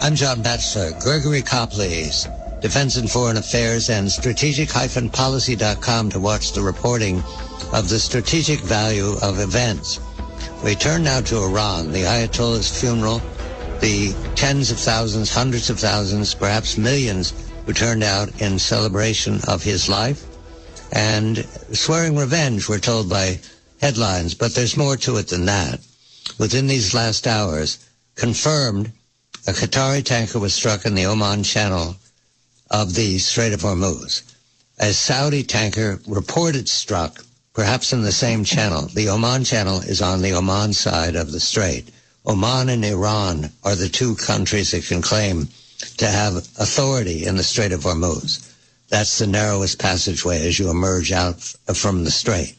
I'm John Batchelor. Gregory Copley's Defense and Foreign Affairs and strategic-policy.com to watch the reporting of the strategic value of events. We turn now to Iran, the Ayatollah's funeral, the tens of thousands, hundreds of thousands, perhaps millions who turned out in celebration of his life, and swearing revenge, we're told by headlines, but there's more to it than that. Within these last hours, confirmed a Qatari tanker was struck in the Oman Channel of the Strait of Hormuz. A Saudi tanker reported struck, perhaps in the same channel. The Oman Channel is on the Oman side of the strait. Oman and Iran are the two countries that can claim to have authority in the Strait of Hormuz. That's the narrowest passageway as you emerge out from the strait.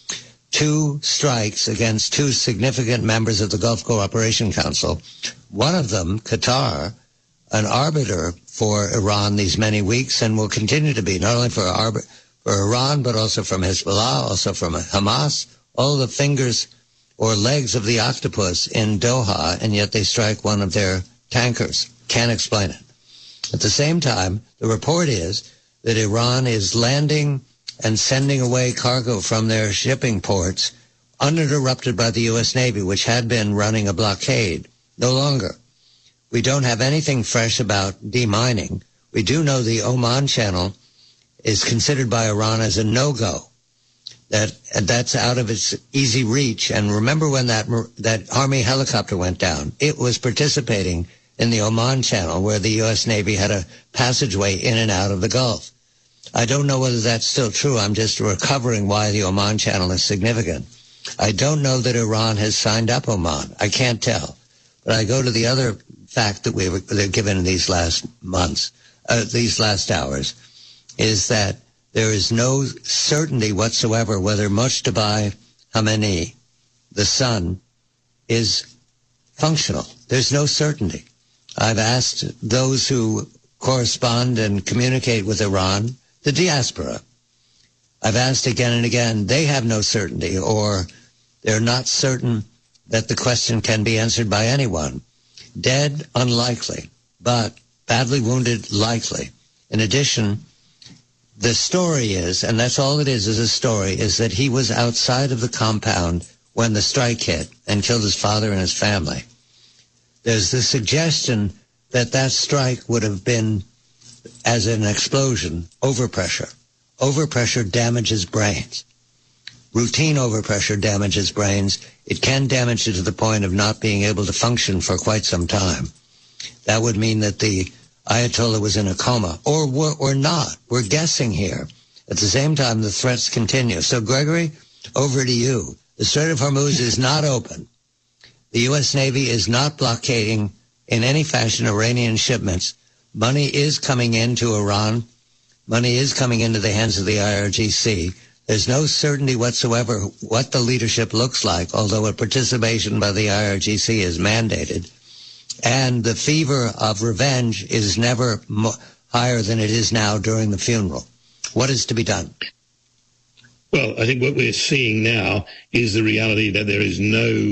Two strikes against two significant members of the Gulf Cooperation Council. One of them, Qatar, an arbiter for Iran these many weeks and will continue to be, not only for Iran, but also from Hezbollah, also from Hamas, all the fingers or legs of the octopus in Doha, and yet they strike one of their tankers. Can't explain it. At the same time, the report is that Iran is landing and sending away cargo from their shipping ports uninterrupted by the U.S. Navy, which had been running a blockade. No longer. We don't have anything fresh about demining. We do know the Oman Channel is considered by Iran as a no-go. That's out of its easy reach. And remember when that Army helicopter went down, it was participating in the Oman Channel where the U.S. Navy had a passageway in and out of the Gulf. I don't know whether that's still true. I'm just recovering why the Oman Channel is significant. I don't know that Iran has signed up Oman. I can't tell. But I go to the other fact that they've given in these last months, these last hours, is that there is no certainty whatsoever whether Mojtaba Khamenei, the son, is functional. There's no certainty. I've asked those who correspond and communicate with Iran, the diaspora. I've asked again and again. They have no certainty, or they're not certain that the question can be answered by anyone. Dead, unlikely, but badly wounded, likely. In addition, the story is, and that's all it is a story, is that he was outside of the compound when the strike hit and killed his father and his family. There's the suggestion that that strike would have been, as an explosion, overpressure. Overpressure damages brains. Routine overpressure damages brains. It can damage you to the point of not being able to function for quite some time. That would mean that the Ayatollah was in a coma, or not. We're guessing here. At the same time, the threats continue. So, Gregory, over to you. The Strait of Hormuz is not open. The U.S. Navy is not blockading in any fashion Iranian shipments. Money is coming into Iran. Money is coming into the hands of the IRGC. There's no certainty whatsoever what the leadership looks like, although a participation by the IRGC is mandated. And the fever of revenge is never higher than it is now during the funeral. What is to be done? Well, I think what we're seeing now is the reality that there is no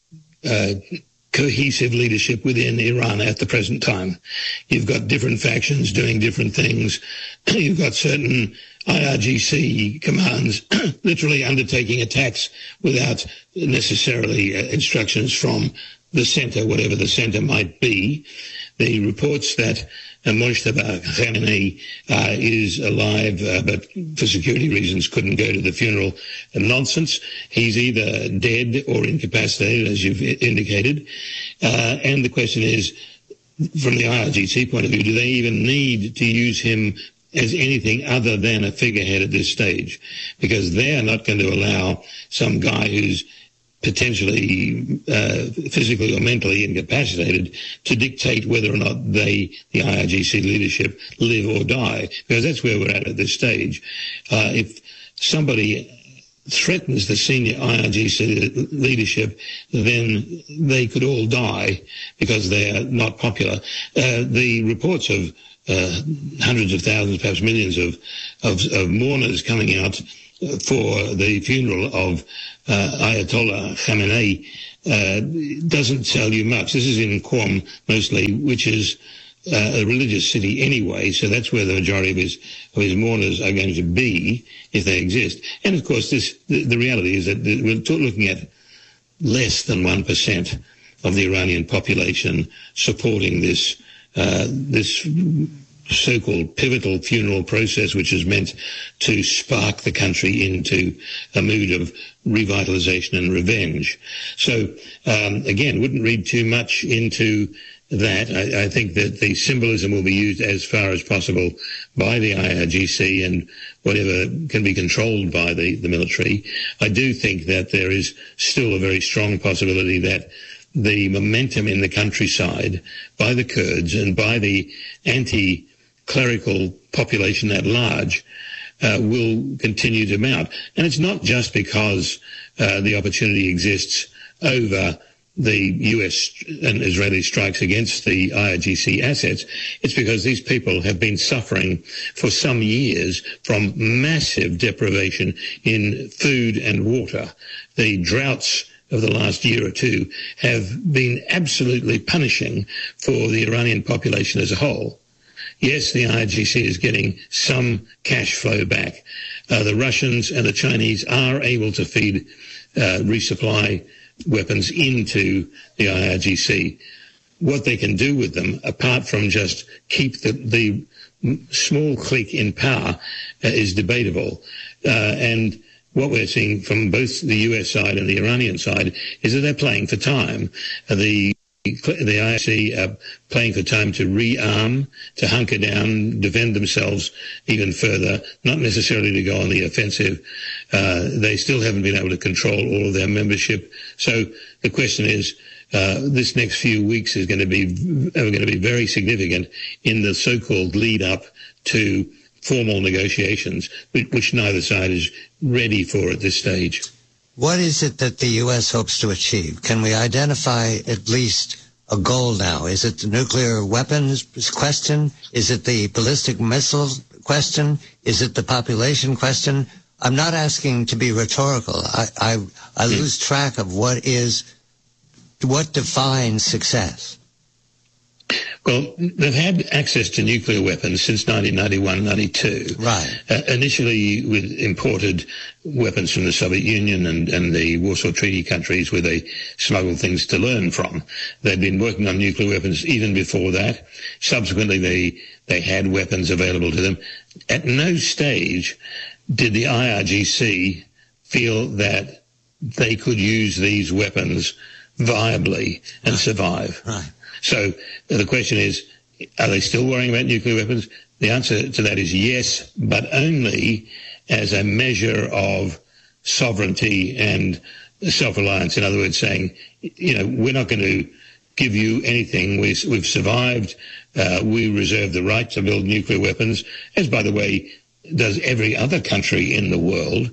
cohesive leadership within Iran at the present time. You've got different factions doing different things. You've got certain IRGC commands literally undertaking attacks without necessarily instructions from the center, whatever the center might be. The reports that Mojtaba Khamenei is alive, but for security reasons couldn't go to the funeral, nonsense. He's either dead or incapacitated, as you've indicated. And the question is, from the IRGC point of view, do they even need to use him as anything other than a figurehead at this stage? Because they're not going to allow some guy who's potentially physically or mentally incapacitated to dictate whether or not the IRGC leadership live or die, because that's where we're at this stage. If somebody threatens the senior IRGC leadership, then they could all die because they are not popular. The reports of hundreds of thousands, perhaps millions of mourners coming out for the funeral of Ayatollah Khamenei doesn't tell you much. This is in Qom mostly, which is a religious city anyway, so that's where the majority of his mourners are going to be, if they exist. And of course, the reality is that we're looking at less than 1% of the Iranian population supporting this so-called pivotal funeral process, which is meant to spark the country into a mood of revitalization and revenge. So, again, wouldn't read too much into that. I think that the symbolism will be used as far as possible by the IRGC and whatever can be controlled by the military. I do think that there is still a very strong possibility that the momentum in the countryside by the Kurds and by the anti-clerical population at large will continue to mount. And it's not just because the opportunity exists over the US and Israeli strikes against the IRGC assets. It's because these people have been suffering for some years from massive deprivation in food and water. The droughts of the last year or two have been absolutely punishing for the Iranian population as a whole. Yes, the IRGC is getting some cash flow back. The Russians and the Chinese are able to resupply weapons into the IRGC. What they can do with them, apart from just keep the small clique in power, is debatable. And what we're seeing from both the US side and the Iranian side is that they're playing for time. The IRGC are playing for time to rearm, to hunker down, defend themselves even further, not necessarily to go on the offensive. They still haven't been able to control all of their membership. So the question is, this next few weeks are going to be very significant in the so-called lead up to formal negotiations, which neither side is ready for at this stage. What is it that the U.S. hopes to achieve? Can we identify at least a goal now? Is it the nuclear weapons question? Is it the ballistic missile question? Is it the population question? I'm not asking to be rhetorical. I lose track of what defines success. Well, they've had access to nuclear weapons since 1991-92. Right. Initially with imported weapons from the Soviet Union and the Warsaw Treaty countries where they smuggled things to learn from. They'd been working on nuclear weapons even before that. Subsequently, they had weapons available to them. At no stage did the IRGC feel that they could use these weapons viably and survive. Right. So the question is, are they still worrying about nuclear weapons? The answer to that is yes, but only as a measure of sovereignty and self-reliance. In other words, saying, we're not going to give you anything. We've survived. We reserve the right to build nuclear weapons, as, by the way, does every other country in the world.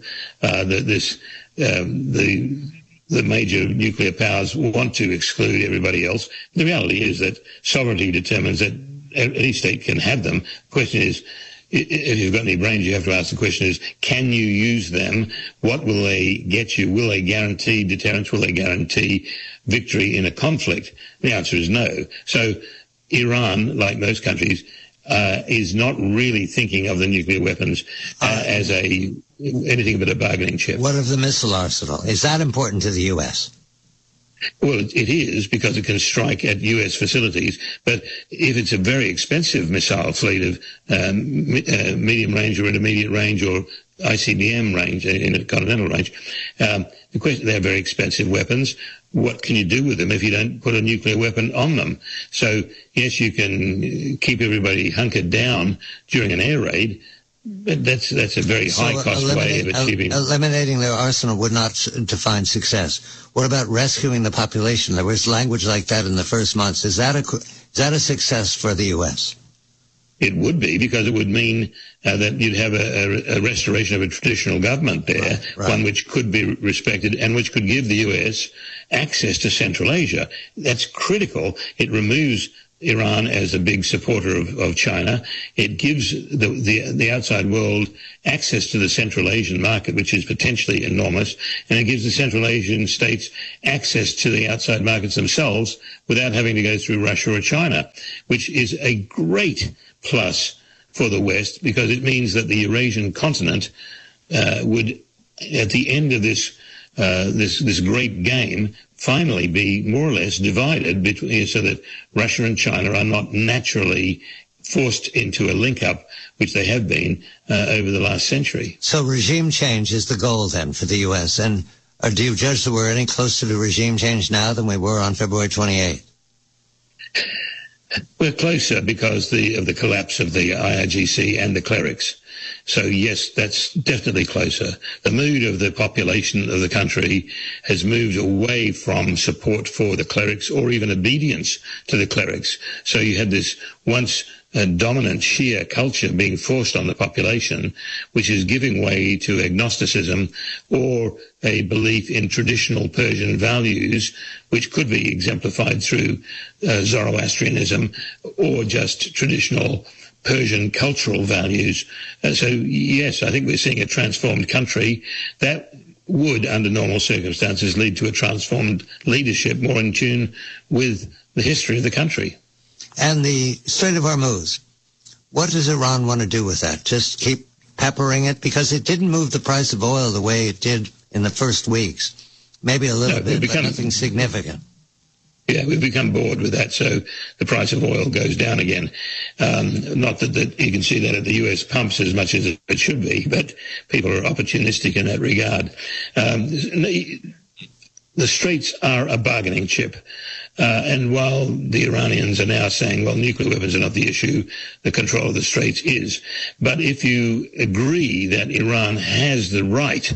The major nuclear powers want to exclude everybody else. The reality is that sovereignty determines that any state can have them. The question is, if you've got any brains, you have to ask the question is, can you use them? What will they get you? Will they guarantee deterrence? Will they guarantee victory in a conflict? The answer is no. So Iran, like most countries, is not really thinking of the nuclear weapons as anything but a bargaining chip. What of the missile arsenal? Is that important to the U.S.? Well, it is, because it can strike at U.S. facilities. But if it's a very expensive missile fleet of medium range or intermediate range or ICBM range, intercontinental range, the question, they're very expensive weapons. What can you do with them if you don't put a nuclear weapon on them? So, yes, you can keep everybody hunkered down during an air raid, but that's a very high-cost way of achieving. Eliminating their arsenal would not define success. What about rescuing the population? There was language like that in the first months. Is that a success for the U.S.? It would be, because it would mean that you'd have a restoration of a traditional government there, right. One which could be respected and which could give the U.S. access to Central Asia. That's critical. It removes Iran as a big supporter of China. It gives the outside world access to the Central Asian market, which is potentially enormous, and it gives the Central Asian states access to the outside markets themselves without having to go through Russia or China, which is a great plus for the West, because it means that the Eurasian continent would, at the end of this great game, finally be more or less divided between, so that Russia and China are not naturally forced into a link-up, which they have been over the last century. So regime change is the goal then for the U.S., and do you judge that we're any closer to regime change now than we were on February 28th? We're closer because of the collapse of the IRGC and the clerics. So yes, that's definitely closer. The mood of the population of the country has moved away from support for the clerics or even obedience to the clerics. So you had this once dominant Shia culture being forced on the population, which is giving way to agnosticism or a belief in traditional Persian values, which could be exemplified through Zoroastrianism or just traditional Persian cultural values. So, yes, I think we're seeing a transformed country that would, under normal circumstances, lead to a transformed leadership more in tune with the history of the country. And the Strait of Hormuz, what does Iran want to do with that? Just keep peppering it? Because it didn't move the price of oil the way it did in the first weeks. Maybe a little bit, but nothing significant. Yeah, we've become bored with that, so the price of oil goes down again. Not that you can see that at the US pumps as much as it should be, but people are opportunistic in that regard. The Straits are a bargaining chip. And while the Iranians are now saying, well, nuclear weapons are not the issue, the control of the Straits is. But if you agree that Iran has the right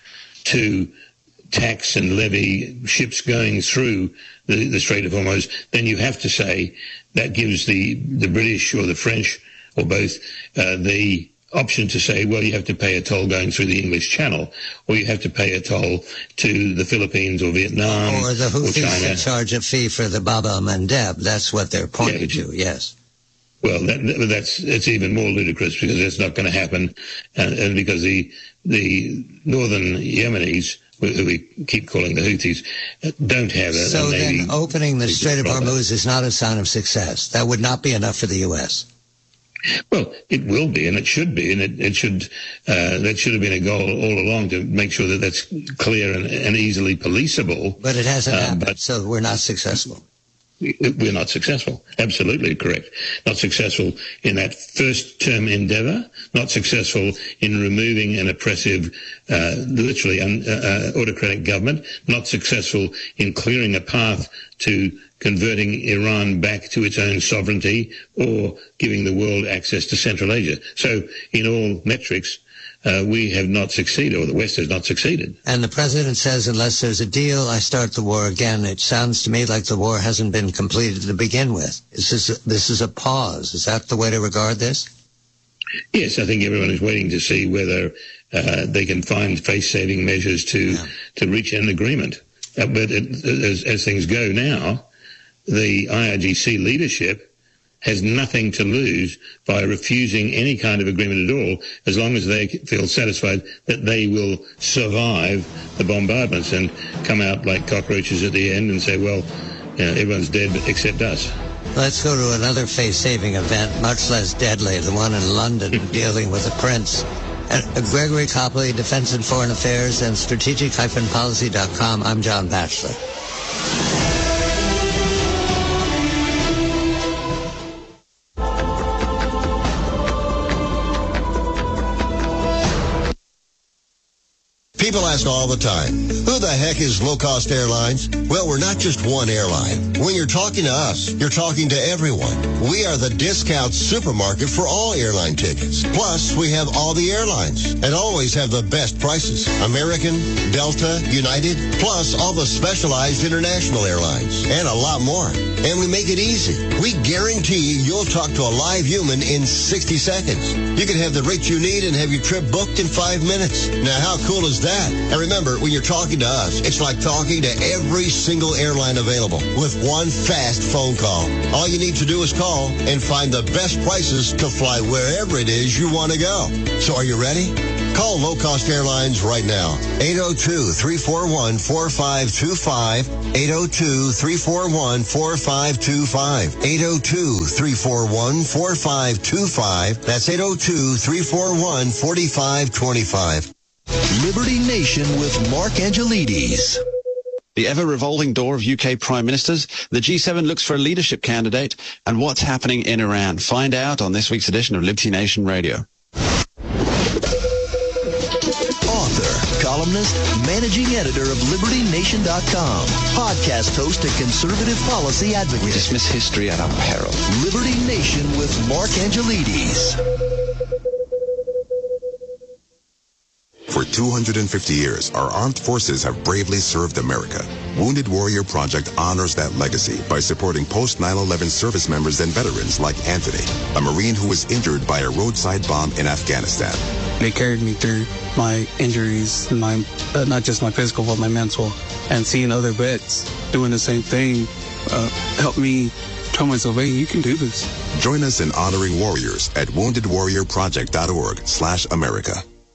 to tax and levy ships going through the Strait of Hormuz, then you have to say that gives the British or the French or both the option to say, well, you have to pay a toll going through the English Channel, or you have to pay a toll to the Philippines or Vietnam or the Houthis or China. that charge a fee for the Bab el-Mandeb. That's what they're pointing to, yes. Well, it's even more ludicrous because that's not going to happen, and because the northern Yemenis, who we keep calling the Houthis, don't have a So navy. then opening the Strait of Hormuz is not a sign of success. That would not be enough for the U.S. Well, it will be, and it should be, and it should. That should have been a goal all along, to make sure that that's clear and easily policeable. But it hasn't happened, so we're not successful. We're not successful. Absolutely correct. Not successful in that first-term endeavour. Not successful in removing an oppressive, literally autocratic government. Not successful in clearing a path to converting Iran back to its own sovereignty or giving the world access to Central Asia. So in all metrics, we have not succeeded, or the West has not succeeded. And the president says, unless there's a deal, I start the war again. It sounds to me like the war hasn't been completed to begin with. This is a pause. Is that the way to regard this? Yes, I think everyone is waiting to see whether they can find face-saving measures to reach an agreement. But as things go now, the IRGC leadership has nothing to lose by refusing any kind of agreement at all, as long as they feel satisfied that they will survive the bombardments and come out like cockroaches at the end and say, well, everyone's dead except us. Let's go to another face-saving event, much less deadly, the one in London dealing with the prince. Gregory Copley, Defense and Foreign Affairs, and strategic-policy.com. I'm John Batchelor. People ask all the time, who the heck is Low Cost Airlines? Well, we're not just one airline. When you're talking to us, you're talking to everyone. We are the discount supermarket for all airline tickets. Plus, we have all the airlines and always have the best prices. American, Delta, United, plus all the specialized international airlines and a lot more. And we make it easy. We guarantee you'll talk to a live human in 60 seconds. You can have the rate you need and have your trip booked in 5 minutes. Now, how cool is that? And remember, when you're talking to us, it's like talking to every single airline available with one fast phone call. All you need to do is call and find the best prices to fly wherever it is you want to go. So are you ready? Call Low Cost Airlines right now. 802-341-4525. 802-341-4525. 802-341-4525. That's 802-341-4525. Liberty Nation with Mark Angelides. The ever-revolving door of UK Prime Ministers, the G7 looks for a leadership candidate, and what's happening in Iran. Find out on this week's edition of Liberty Nation Radio. Author, columnist, managing editor of LibertyNation.com, podcast host and conservative policy advocate. We dismiss history at our peril. Liberty Nation with Mark Angelides. For 250 years, our armed forces have bravely served America. Wounded Warrior Project honors that legacy by supporting post-9/11 service members and veterans like Anthony, a Marine who was injured by a roadside bomb in Afghanistan. They carried me through my injuries, my not just my physical, but my mental. And seeing other vets doing the same thing helped me tell myself, hey, you can do this. Join us in honoring warriors at woundedwarriorproject.org/America.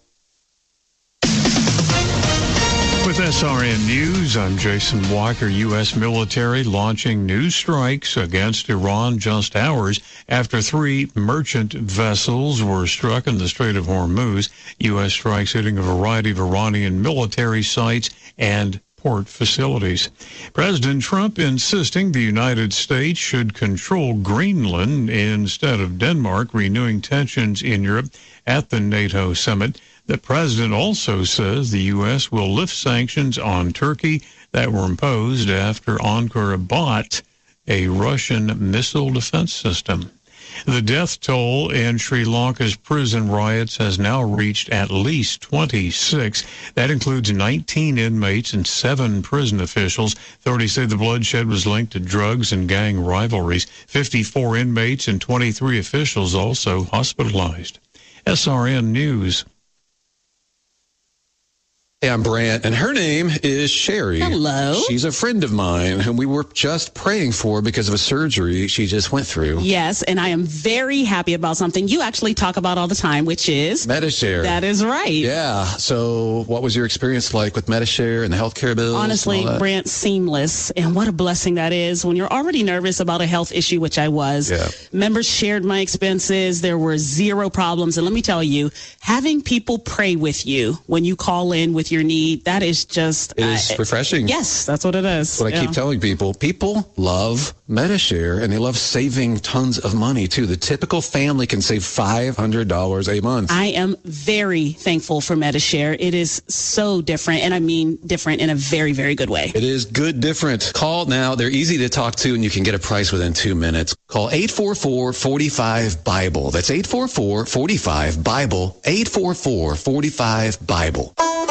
With SRN News, I'm Jason Walker. U.S. military launching new strikes against Iran just hours after 3 merchant vessels were struck in the Strait of Hormuz. U.S. strikes hitting a variety of Iranian military sites and port facilities. President Trump insisting the United States should control Greenland instead of Denmark, renewing tensions in Europe at the NATO summit. The president also says the U.S. will lift sanctions on Turkey that were imposed after Ankara bought a Russian missile defense system. The death toll in Sri Lanka's prison riots has now reached at least 26. That includes 19 inmates and 7 prison officials. Authorities say the bloodshed was linked to drugs and gang rivalries. 54 inmates and 23 officials also hospitalized. SRN News. Hey, I'm Brant, and her name is Sherry. Hello. She's a friend of mine, whom we were just praying for because of a surgery she just went through. Yes, and I am very happy about something you actually talk about all the time, which is Medi-Share. That is right. Yeah. So what was your experience like with Medi-Share and the healthcare bills? Honestly, Brant, seamless. And what a blessing that is when you're already nervous about a health issue, which I was. Yeah. Members shared my expenses. There were 0 problems. And let me tell you, having people pray with you when you call in with your need, that is just refreshing. Yes, that's what it is. That's what I keep telling people. People love Medi-Share, and they love saving tons of money too. The typical family can save $500 a month. I am very thankful for Medi-Share. It is so different, and I mean different in a very, very good way. It is good different. Call now. They're easy to talk to, and you can get a price within 2 minutes. Call 844-45-BIBLE. That's 844-45-BIBLE. 844-45-BIBLE.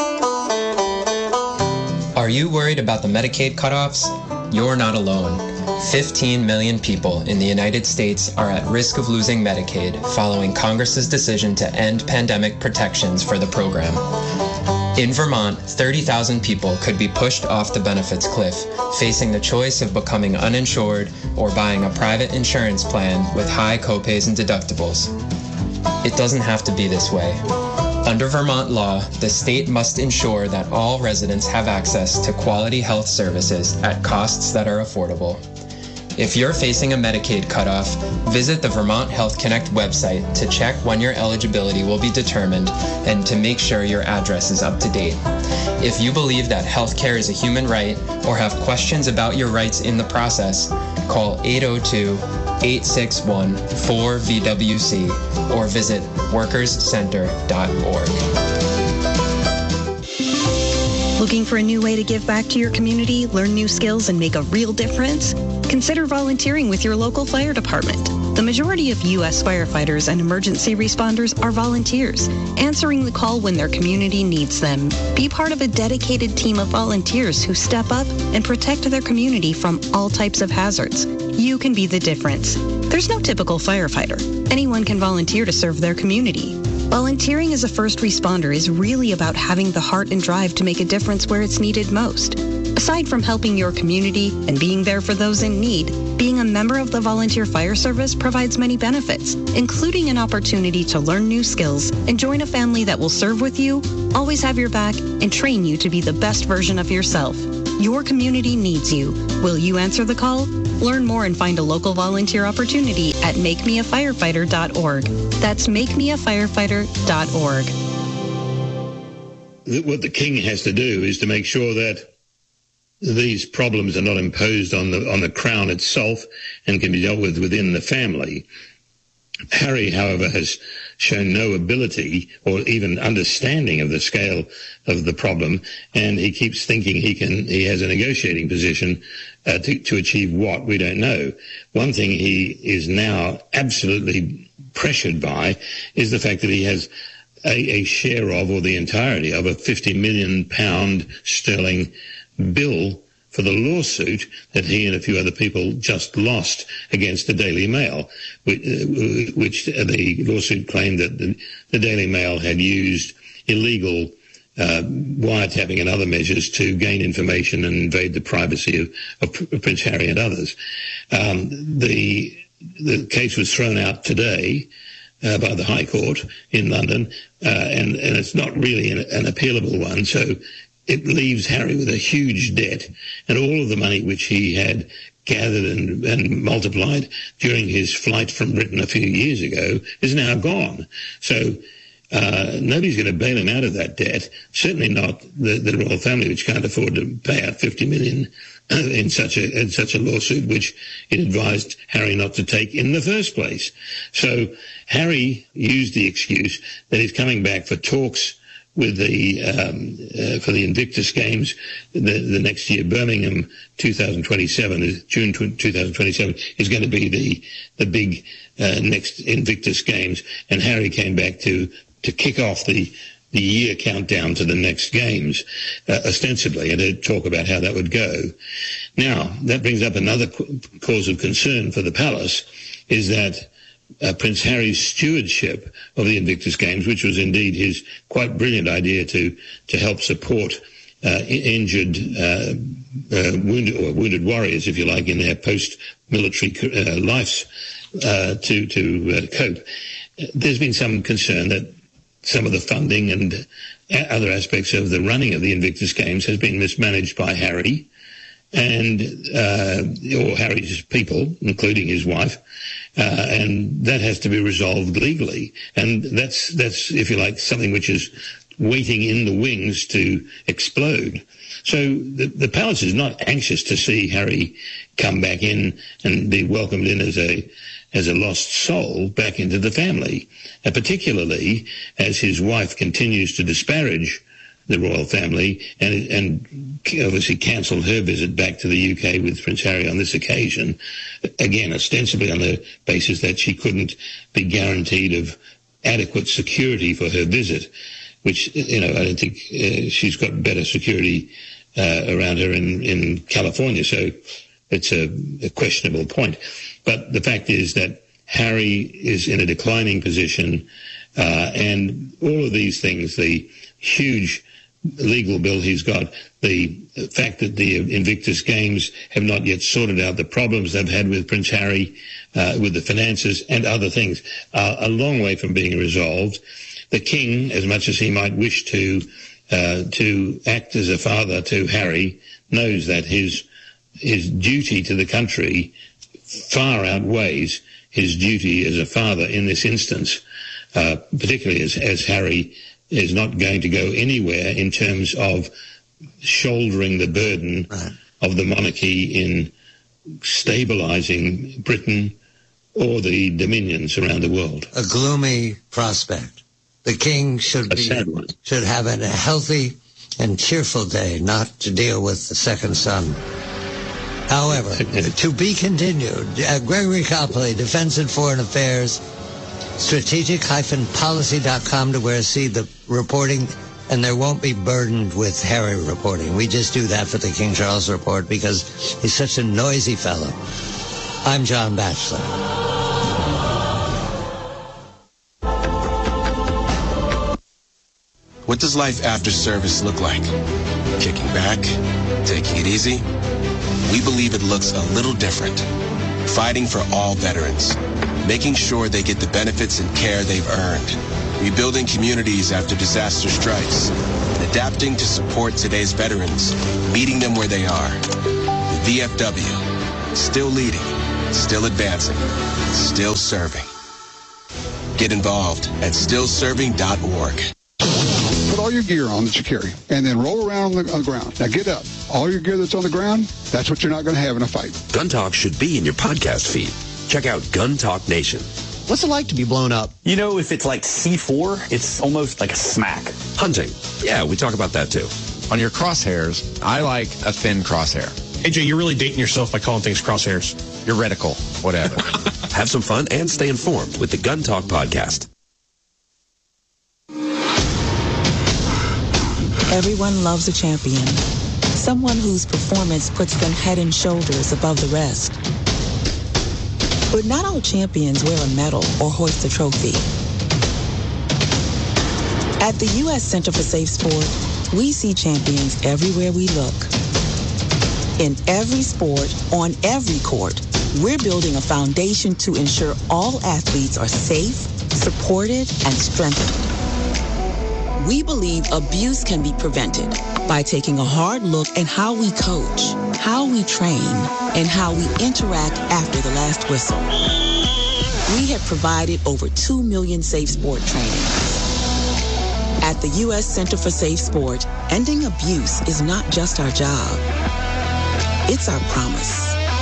Are you worried about the Medicaid cutoffs? You're not alone. 15 million people in the United States are at risk of losing Medicaid following Congress's decision to end pandemic protections for the program. In Vermont, 30,000 people could be pushed off the benefits cliff, facing the choice of becoming uninsured or buying a private insurance plan with high copays and deductibles. It doesn't have to be this way. Under Vermont law, the state must ensure that all residents have access to quality health services at costs that are affordable. If you're facing a Medicaid cutoff, visit the Vermont Health Connect website to check when your eligibility will be determined and to make sure your address is up to date. If you believe that healthcare is a human right or have questions about your rights in the process, call 802-861-4VWC or visit workerscenter.org. Looking for a new way to give back to your community, learn new skills, and make a real difference? Consider volunteering with your local fire department. The majority of U.S. firefighters and emergency responders are volunteers, answering the call when their community needs them. Be part of a dedicated team of volunteers who step up and protect their community from all types of hazards. You can be the difference. There's no typical firefighter. Anyone can volunteer to serve their community. Volunteering as a first responder is really about having the heart and drive to make a difference where it's needed most. Aside from helping your community and being there for those in need, being a member of the Volunteer Fire Service provides many benefits, including an opportunity to learn new skills and join a family that will serve with you, always have your back, and train you to be the best version of yourself. Your community needs you. Will you answer the call? Learn more and find a local volunteer opportunity at makemeafirefighter.org. That's makemeafirefighter.org. What the king has to do is to make sure that these problems are not imposed on the crown itself and can be dealt with within the family. Harry, however, has shown no ability or even understanding of the scale of the problem, and he keeps thinking he has a negotiating position to achieve what, we don't know. One thing he is now absolutely pressured by is the fact that he has a share of, or the entirety of, a £50 million sterling bill for the lawsuit that he and a few other people just lost against the Daily Mail, which the lawsuit claimed that the Daily Mail had used illegal wiretapping and other measures to gain information and invade the privacy of Prince Harry and others. The case was thrown out today by the High Court in London, and it's not really an appealable one, so it leaves Harry with a huge debt, and all of the money which he had gathered and multiplied during his flight from Britain a few years ago is now gone. So nobody's going to bail him out of that debt, certainly not the royal family, which can't afford to pay out $50 million in such a lawsuit, which it advised Harry not to take in the first place. So Harry used the excuse that he's coming back for talks with for the Invictus Games the next year. Birmingham 2027, June 2027, is going to be the big next Invictus Games, and Harry came back to kick off the year countdown to the next games, ostensibly, and to talk about how that would go. Now, that brings up another cause of concern for the palace, is that Prince Harry's stewardship of the Invictus Games, which was indeed his quite brilliant idea to help support injured, wounded warriors, if you like, in their post-military lives to cope. There's been some concern that some of the funding and other aspects of the running of the Invictus Games has been mismanaged by Harry and or Harry's people, including his wife, and that has to be resolved legally. And that's if you like, something which is waiting in the wings to explode. So the palace is not anxious to see Harry come back in and be welcomed in as a lost soul back into the family, particularly as his wife continues to disparage the royal family and obviously cancelled her visit back to the UK with Prince Harry on this occasion, again, ostensibly on the basis that she couldn't be guaranteed of adequate security for her visit, which, I don't think she's got better security around her in California, so it's a questionable point. But the fact is that Harry is in a declining position, and all of these things, the huge legal bill he's got, the fact that the Invictus Games have not yet sorted out the problems they've had with Prince Harry, with the finances and other things, are a long way from being resolved. The king, as much as he might wish to act as a father to Harry, knows that his duty to the country far outweighs his duty as a father in this instance, particularly as Harry is not going to go anywhere in terms of shouldering the burden of the monarchy in stabilizing Britain or the dominions around the world. A gloomy prospect. The king should have a healthy and cheerful day, not to deal with the second son. However, to be continued, Gregory Copley, Defense and Foreign Affairs, strategic-policy.com to see the reporting, and there won't be burdened with Harry reporting. We just do that for the King Charles Report because he's such a noisy fellow. I'm John Batchelor. What does life after service look like? Kicking back? Taking it easy? We believe it looks a little different. Fighting for all veterans. Making sure they get the benefits and care they've earned. Rebuilding communities after disaster strikes. Adapting to support today's veterans. Meeting them where they are. The VFW. Still leading. Still advancing. Still serving. Get involved at stillserving.org. Put all your gear on that you carry, and then roll around on the ground. Now get up. All your gear that's on the ground, that's what you're not going to have in a fight. Gun Talk should be in your podcast feed. Check out Gun Talk Nation. What's it like to be blown up? You know, if it's like C4, it's almost like a smack. Hunting. Yeah, we talk about that too. On your crosshairs, I like a thin crosshair. AJ, you're really dating yourself by calling things crosshairs. Your reticle, whatever. Have some fun and stay informed with the Gun Talk podcast. Everyone loves a champion, someone whose performance puts them head and shoulders above the rest. But not all champions wear a medal or hoist a trophy. At the U.S. Center for Safe Sport, we see champions everywhere we look. In every sport, on every court, we're building a foundation to ensure all athletes are safe, supported, and strengthened. We believe abuse can be prevented by taking a hard look at how we coach, how we train, and how we interact after the last whistle. We have provided over 2 million safe sport trainings. At the U.S. Center for Safe Sport, ending abuse is not just our job. It's our promise.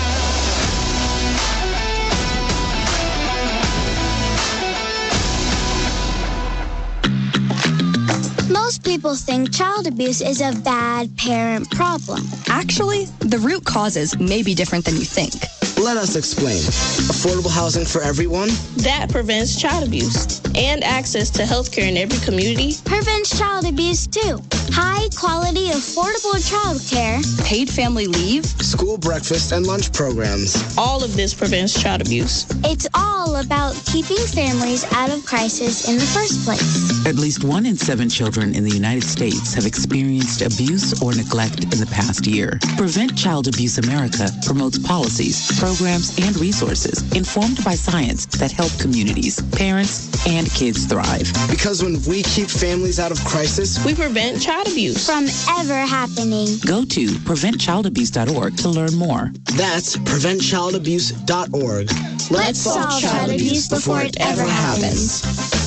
Most people think child abuse is a bad parent problem. Actually, the root causes may be different than you think. Let us explain. Affordable housing for everyone? That prevents child abuse. And access to health care in every community prevents child abuse too. High quality, affordable child care. Paid family leave. School breakfast and lunch programs. All of this prevents child abuse. It's all about keeping families out of crisis in the first place. At least 1 in 7 children in the United States have experienced abuse or neglect in the past year. Prevent Child Abuse America promotes policies, programs, and resources informed by science that help communities, parents, and kids thrive. Because when we keep families out of crisis, we prevent child abuse from ever happening. Go to preventchildabuse.org to learn more. That's preventchildabuse.org. Let's solve child abuse before it ever happens.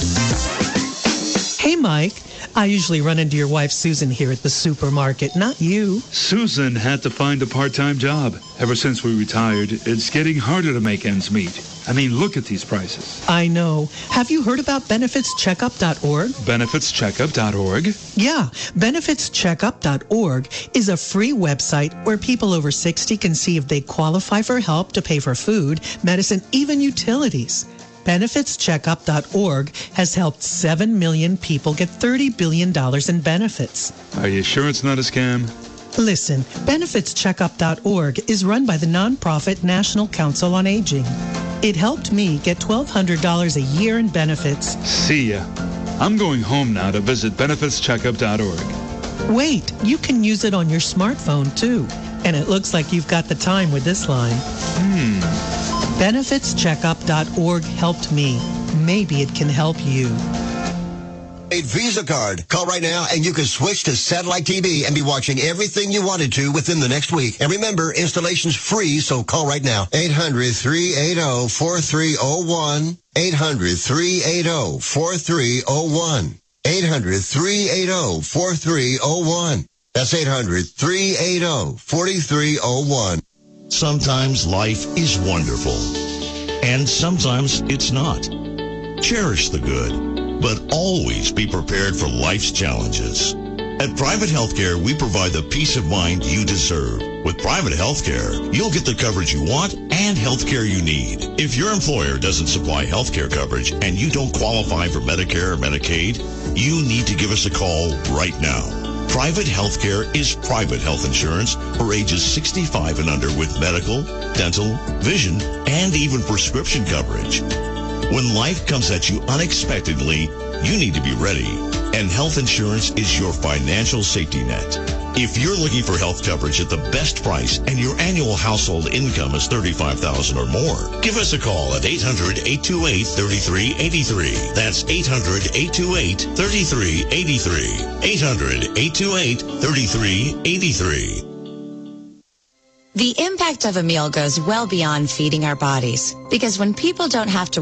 Hey, Mike. I usually run into your wife, Susan, here at the supermarket, not you. Susan had to find a part-time job. Ever since we retired, it's getting harder to make ends meet. I mean, look at these prices. I know. Have you heard about benefitscheckup.org? Benefitscheckup.org? Yeah. Benefitscheckup.org is a free website where people over 60 can see if they qualify for help to pay for food, medicine, even utilities. Benefitscheckup.org has helped 7 million people get $30 billion in benefits. Are you sure it's not a scam? Listen, benefitscheckup.org is run by the nonprofit National Council on Aging. It helped me get $1,200 a year in benefits. See ya. I'm going home now to visit benefitscheckup.org. Wait, you can use it on your smartphone too. And it looks like you've got the time with this line. Benefitscheckup.org helped me. Maybe it can help you. A Visa card. Call right now and you can switch to satellite TV and be watching everything you wanted to within the next week. And remember, installation's free, so call right now. 800-380-4301. 800-380-4301. 800-380-4301. That's 800-380-4301. Sometimes life is wonderful, and sometimes it's not. Cherish the good, but always be prepared for life's challenges. At Private Healthcare, we provide the peace of mind you deserve. With private health care, you'll get the coverage you want and health care you need. If your employer doesn't supply health care coverage and you don't qualify for Medicare or Medicaid, you need to give us a call right now. Private health care is private health insurance for ages 65 and under with medical, dental, vision, and even prescription coverage. When life comes at you unexpectedly, you need to be ready. And health insurance is your financial safety net. If you're looking for health coverage at the best price and your annual household income is $35,000 or more, give us a call at 800-828-3383. That's 800-828-3383. 800-828-3383. The impact of a meal goes well beyond feeding our bodies, because when people don't have to